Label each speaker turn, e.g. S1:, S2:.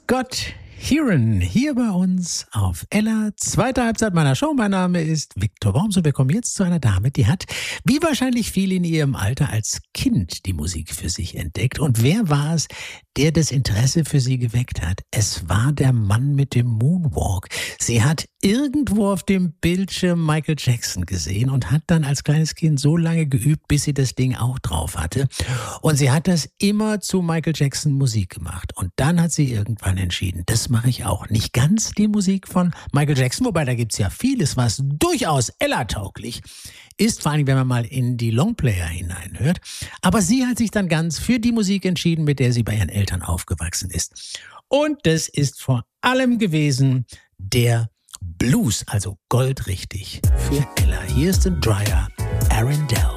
S1: Scott Heron hier bei uns auf Ella. Zweite Halbzeit meiner Show. Mein Name ist Viktor Worms und wir kommen jetzt zu einer Dame, die hat, wie wahrscheinlich viele in ihrem Alter, als Kind die Musik für sich entdeckt. Und wer war es, der das Interesse für sie geweckt hat? Es war der Mann mit dem Moonwalk. Sie hat irgendwo auf dem Bildschirm Michael Jackson gesehen und hat dann als kleines Kind so lange geübt, bis sie das Ding auch drauf hatte. Und sie hat das immer zu Michael Jackson Musik gemacht. Und dann hat sie irgendwann entschieden, das mache ich auch. Nicht ganz die Musik von Michael Jackson, wobei da gibt's ja vieles, was durchaus Ella-tauglich ist, vor allem wenn man mal in die Longplayer hineinhört. Aber sie hat sich dann ganz für die Musik entschieden, mit der sie bei ihren Eltern aufgewachsen ist. Und das ist vor allem gewesen der Blues, also goldrichtig für Ella. Hier ist ein Dryer, Arendelle.